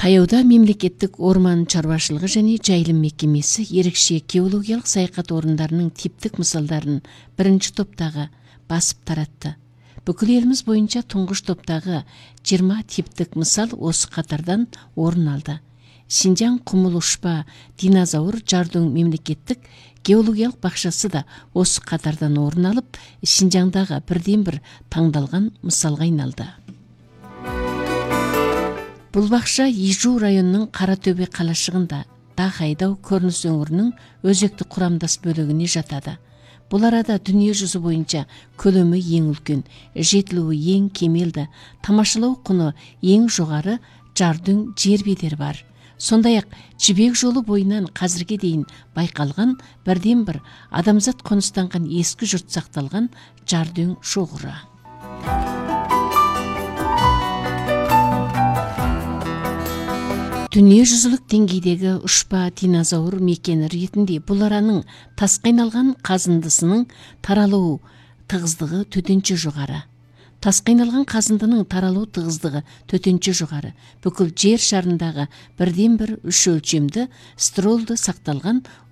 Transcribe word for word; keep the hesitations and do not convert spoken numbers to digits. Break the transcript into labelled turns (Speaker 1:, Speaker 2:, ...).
Speaker 1: Таяуда мемлекеттік орман шаруашылығы және жайылым мекемесі ерекше геологиялық саяхат орындарының типтік мысалдарын бірінші топтағы басып таратты. Бүкіл еліміз бойынша тұңғыш топтағы жиырма типтік мысал осы қатардан орын алды. Шинжаң құмыл ұшпа динозавр Жардың мемлекеттік геологиялық бақшасы да осы қатардан орын алып, Шинжаңдағы бірден бір таңдалған мысалға айналды. Бұл бақша Ижу районының Қаратөбе қалашығында Дағайдау көрініс өңірінің өзекті құрамдас бөлігіне жатады. Бұл арада дүние жүзі бойынша көлемі ең үлкен, жетілуі ең кемелді, тамашалау құны ең жоғары Жардың жер бедері бар. Сондай-ақ Жібек жолы бойынан қазірге дейін байқалған бірден бір адамзат қоныстанған ескі жұрт сақталған Жардың шоғыры. Дүниежүзілік деңгейдегі ұшпа динозавр мекені ретінде бұл араның тасқа айналған қазындысының таралу тығыздығы төтенше жоғары. Тасқа айналған қазындының таралу тығыздығы төтенше жоғары. Бүкіл жер шарындағы бірден бір үш өлшемді стролды сақталған